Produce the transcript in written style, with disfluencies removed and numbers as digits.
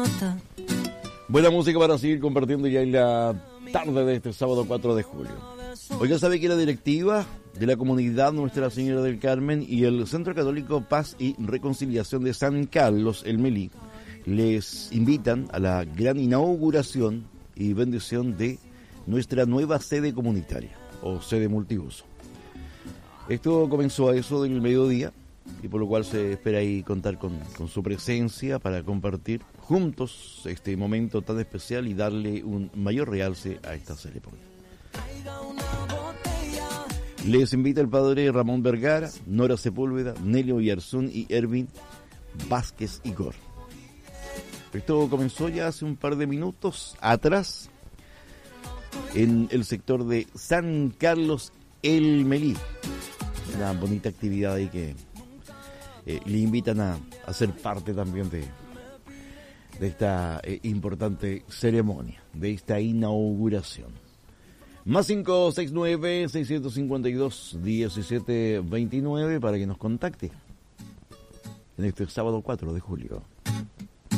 Buena música para seguir compartiendo ya en la tarde de este sábado 4 de julio. Hoy ya sabe que la directiva de la comunidad Nuestra Señora del Carmen y el Centro Católico Paz y Reconciliación de San Carlos, el Melí, les invitan a la gran inauguración y bendición de nuestra nueva sede comunitaria o sede multiuso. Esto comenzó a eso del mediodía y por lo cual se espera ahí contar con su presencia para compartir juntos este momento tan especial y darle un mayor realce a esta ceremonia. Les invita el padre Ramón Vergara, Nora Sepúlveda, Nelio Villarzún y Ervin Vázquez Igor. Esto comenzó ya hace un par de minutos atrás en el sector de San Carlos el Melí. Una bonita actividad ahí que le invitan a ser parte también de esta importante ceremonia, de esta inauguración. Más 569-652-1729 para que nos contacte en este sábado 4 de julio.